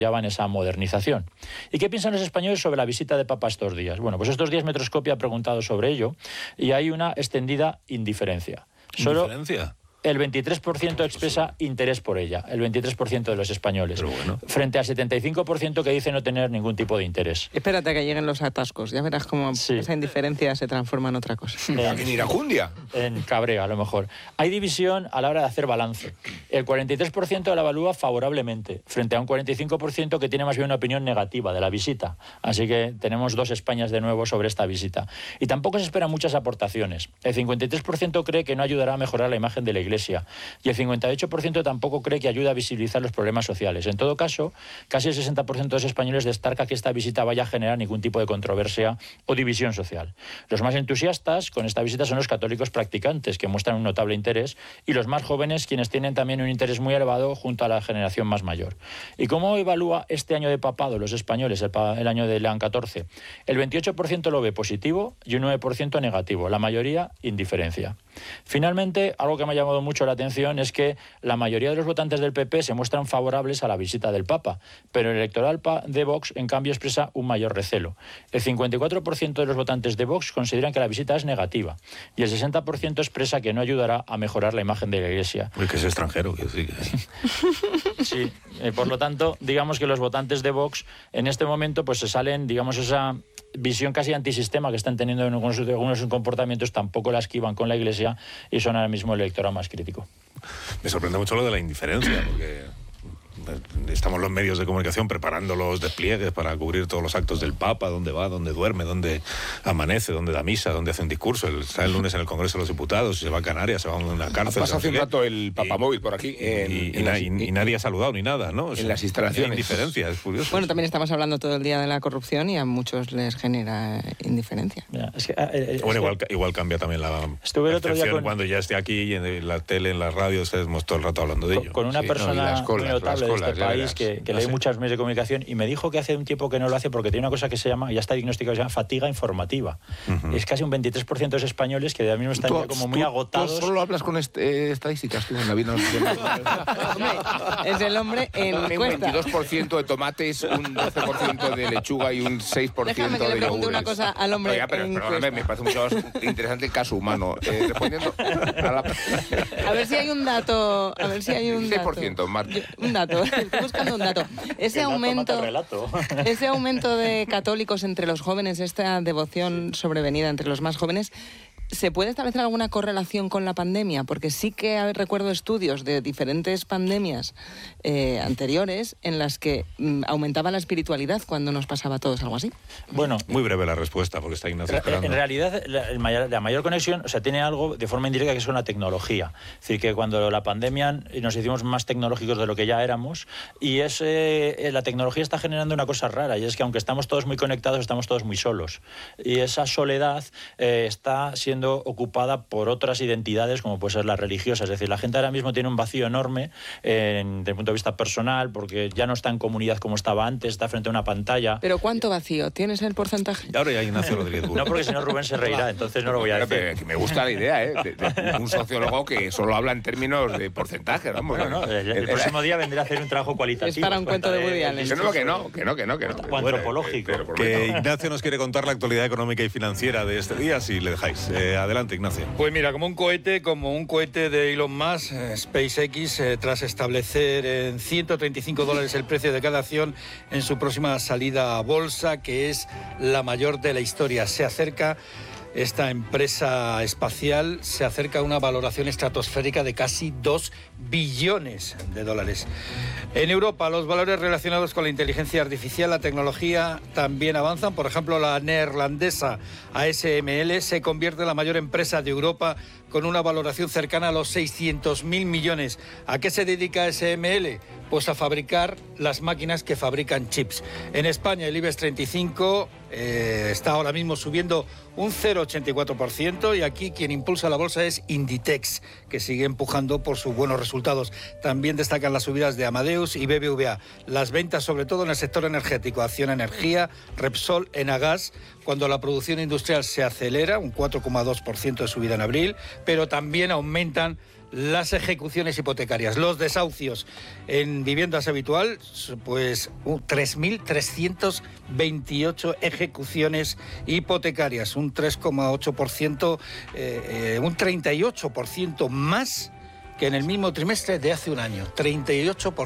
ya va en esa modernización. ¿Y qué piensan los españoles sobre la visita de Papa estos días? Bueno, pues estos días Metroscopia ha preguntado sobre ello y hay una extendida indiferencia. ¿Indiferencia? El 23% expresa interés por ella, el 23% de los españoles, frente al 75% que dice no tener ningún tipo de interés. Espérate a que lleguen los atascos, ya verás cómo esa indiferencia se transforma en otra cosa. ¿En iracundia? En cabreo, a lo mejor. Hay división a la hora de hacer balance. El 43% la evalúa favorablemente, frente a un 45% que tiene más bien una opinión negativa de la visita. Así que tenemos dos Españas de nuevo sobre esta visita. Y tampoco se esperan muchas aportaciones. El 53% cree que no ayudará a mejorar la imagen de la Iglesia y el 58% tampoco cree que ayude a visibilizar los problemas sociales. En todo caso, casi el 60% de los españoles destaca que esta visita vaya a generar ningún tipo de controversia o división social. Los más entusiastas con esta visita son los católicos practicantes, que muestran un notable interés, y los más jóvenes, quienes tienen también un interés muy elevado junto a la generación más mayor. ¿Y cómo evalúa este año de papado los españoles, el año de León XIV? El 28% lo ve positivo y un 9% negativo, la mayoría indiferencia. Finalmente, algo que me ha llamado mucho la atención es que la mayoría de los votantes del PP se muestran favorables a la visita del Papa, pero el electoral de Vox, en cambio, expresa un mayor recelo. El 54% de los votantes de Vox consideran que la visita es negativa y el 60% expresa que no ayudará a mejorar la imagen de la Iglesia. Uy, que es extranjero, que sí. Sí, por lo tanto, digamos que los votantes de Vox en este momento pues se salen, digamos, esa visión casi antisistema que están teniendo en algunos de sus comportamientos, tampoco la esquivan con la Iglesia y son ahora mismo el electorado más crítico. Me sorprende mucho lo de la indiferencia, porque estamos los medios de comunicación preparando los despliegues para cubrir todos los actos del Papa, dónde va, dónde duerme, dónde amanece, dónde da misa, dónde hace un discurso. Está el lunes en el Congreso de los Diputados, se va a Canarias, se va a una cárcel. Pasa hace un rato el papamóvil por aquí. Y nadie ha saludado ni nada, ¿no? En las instalaciones. Indiferencia, es curioso. Bueno, también estamos hablando todo el día de la corrupción y a muchos les genera indiferencia. Igual cambia también la percepción cuando ya esté aquí y en la tele, en las radios, estamos todo el rato hablando de ello. Con una persona muy notable de este país que lee muchos medios de comunicación y me dijo que hace un tiempo que no lo hace porque tiene una cosa que se llama, ya está diagnosticado, que se llama fatiga informativa. Es casi un 23% de los españoles que de a mí no están ya como muy agotados. ¿Tú solo hablas con estadísticas tú en la vida? Es el hombre en un 22% de tomates, un 12% de lechuga y un 6% Déjame que de le pregunte yogures. una cosa al hombre. Oiga, pero me parece mucho más interesante el caso humano. Respondiendo a ver si hay un dato. A ver si hay un 6%, Marta. Un dato. Estoy buscando un dato. Ese aumento de católicos entre los jóvenes, esta devoción sobrevenida entre los más jóvenes, ¿se puede establecer alguna correlación con la pandemia? Porque sí que recuerdo estudios de diferentes pandemias anteriores en las que aumentaba la espiritualidad cuando nos pasaba a todos algo así. Bueno, muy breve la respuesta, porque está Ignacio esperando. En realidad, la mayor conexión, tiene algo de forma indirecta que es con la tecnología. Es decir, que cuando la pandemia nos hicimos más tecnológicos de lo que ya éramos, y la tecnología está generando una cosa rara, y es que aunque estamos todos muy conectados, estamos todos muy solos. Y esa soledad está siendo ocupada por otras identidades como puede ser las religiosas. Es decir, la gente ahora mismo tiene un vacío enorme desde el punto de vista personal porque ya no está en comunidad como estaba antes, está frente a una pantalla. ¿Pero cuánto vacío? ¿Tienes el porcentaje? Ahora ya Ignacio Rodríguez Burgos. No, porque si no Rubén se reirá, entonces no lo voy a decir. Que me gusta la idea, de un sociólogo que solo habla en términos de porcentaje, vamos. El próximo día vendré a hacer un trabajo cualitativo. Es para un cuento de Woody Allen. Que no. O antropológico. Que Ignacio nos quiere contar la actualidad económica y financiera de este día, si le dejáis. Adelante, Ignacio. Pues mira, como un cohete de Elon Musk, SpaceX, tras establecer en $135 el precio de cada acción en su próxima salida a bolsa, que es la mayor de la historia. Se acerca esta empresa espacial, se acerca a una valoración estratosférica de casi $2 billones. En Europa, los valores relacionados con la inteligencia artificial, la tecnología, también avanzan. Por ejemplo, la neerlandesa ASML se convierte en la mayor empresa de Europa con una valoración cercana a los 600.000 millones. ¿A qué se dedica ASML? Pues a fabricar las máquinas que fabrican chips. En España, el IBEX 35 está ahora mismo subiendo un 0,84%, y aquí quien impulsa la bolsa es Inditex, que sigue empujando por sus buenos resultados. También destacan las subidas de Amadeus y BBVA. Las ventas, sobre todo en el sector energético, Acciona Energía, Repsol, Enagas, cuando la producción industrial se acelera, un 4,2% de subida en abril, pero también aumentan las ejecuciones hipotecarias, los desahucios en viviendas habitual, pues 3.328 ejecuciones hipotecarias, un 3,8%, un 38% más que en el mismo trimestre de hace un año, 38%.